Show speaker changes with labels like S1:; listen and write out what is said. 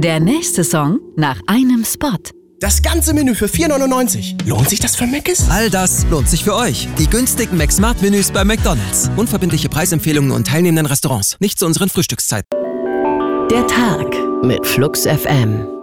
S1: Der nächste Song nach einem Spot.
S2: Das ganze Menü für 4,99. Lohnt sich das für Mc's?
S3: All das lohnt sich für euch. Die günstigen McSmart-Menüs bei McDonald's. Unverbindliche Preisempfehlungen und teilnehmenden Restaurants. Nicht zu unseren Frühstückszeiten.
S1: Der Tag mit Flux FM.